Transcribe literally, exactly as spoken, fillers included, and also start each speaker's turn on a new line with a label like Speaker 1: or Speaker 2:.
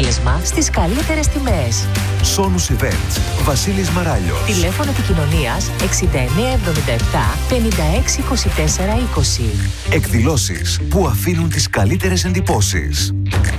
Speaker 1: αποτέλεσμα στις καλύτερες τιμές.
Speaker 2: Σόνους Events, Βασίλης Μαράλιος.
Speaker 1: Τηλέφωνο επικοινωνίας εξήντα εννέα εβδομήντα επτά πενήντα έξι είκοσι τέσσερα είκοσι.
Speaker 2: Εκδηλώσεις που αφήνουν τις καλύτερες εντυπώσεις.